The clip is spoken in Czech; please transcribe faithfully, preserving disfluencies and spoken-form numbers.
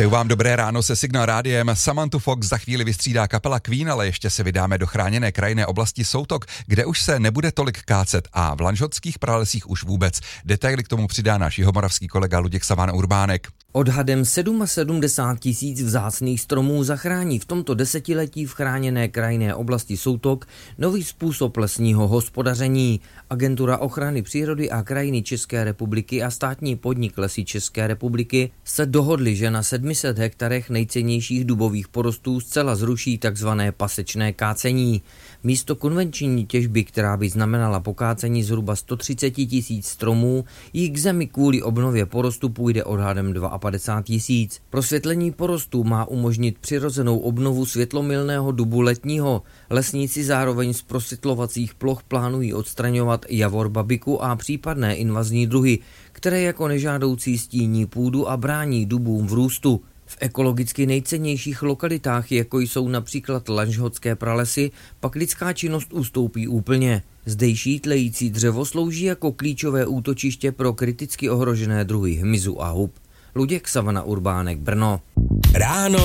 Přeju vám dobré ráno se Signal Rádiem. Samanthu Fox za chvíli vystřídá kapela Queen, ale ještě se vydáme do chráněné krajinné oblasti Soutok, kde už se nebude tolik kácet a v Lanžhotských pralesích už vůbec. Detaily k tomu přidá náš jihomoravský kolega Luděk Savan Urbánek. Odhadem sedmdesát tisíc vzácných stromů zachrání v tomto desetiletí v chráněné krajinné oblasti Soutok nový způsob lesního hospodaření. Agentura ochrany přírody a krajiny České republiky a státní podnik Lesy České republiky se dohodli, že na sedmi set hektarech nejcennějších dubových porostů zcela zruší takzvané pasečné kácení. Místo konvenční těžby, která by znamenala pokácení zhruba sto třicet tisíc stromů, jich k zemi kvůli obnově porostu půjde odhadem padesát dva tisíc. Prosvětlení porostů má umožnit přirozenou obnovu světlomilného dubu letního. Lesníci zároveň z prosvětlovacích ploch plánují odstraňovat javor babiku a případné invazní druhy, které jako nežádoucí stíní půdu a brání dubům v růstu. V ekologicky nejcennějších lokalitách, jako jsou například Lanžhotské pralesy, pak lidská činnost ustoupí úplně. Zdejší tlející dřevo slouží jako klíčové útočiště pro kriticky ohrožené druhy hmyzu a hub. Luděk Savan Urbánek, Brno. Ráno